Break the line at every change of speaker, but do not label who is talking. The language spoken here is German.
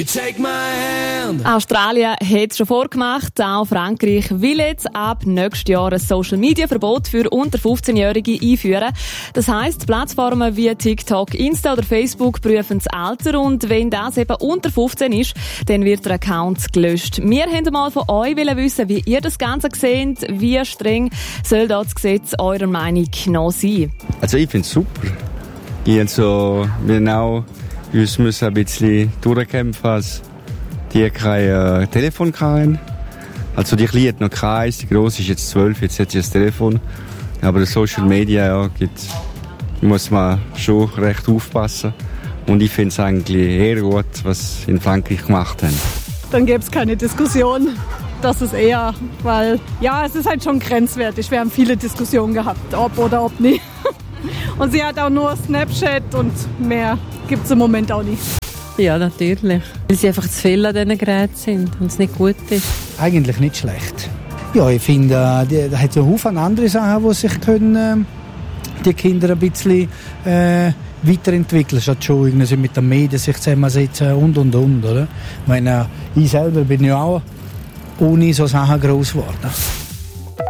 Australien hat es schon vorgemacht, auch Frankreich will jetzt ab nächstes Jahr ein Social-Media-Verbot für unter 15-Jährige einführen. Das heisst, Plattformen wie TikTok, Insta oder Facebook prüfen das Alter und wenn das eben unter 15 ist, dann wird der Account gelöscht. Wir wollten mal von euch wissen, wie ihr das Ganze seht, wie streng soll das Gesetz eurer Meinung noch sein?
Also ich finde es super. Wir müssen ein bisschen durchkämpfen, als die kein Telefon hatten. Also die Kleine hat noch keins, die Grosse ist jetzt 12, jetzt hat sie ein Telefon. Aber das Social Media muss man schon recht aufpassen. Und ich finde es eigentlich eher gut, was sie in Frankreich gemacht haben.
Dann gäbe es keine Diskussion. Das ist eher, weil es ist halt schon grenzwertig. Wir haben viele Diskussionen gehabt, ob oder ob nicht. Und sie hat auch nur Snapchat und mehr gibt es im Moment auch nicht.
Ja, natürlich. Weil sie einfach zu viel an diesen Geräten sind und es nicht gut ist.
Eigentlich nicht schlecht. Ja, ich finde, da hat es einen Haufen andere Sachen, wo sich können, die Kinder ein bisschen weiterentwickeln, statt schon irgendwie mit den Medien sich zusammensetzen und, oder? Ich meine, ich selber bin ja auch ohne so Sachen gross geworden.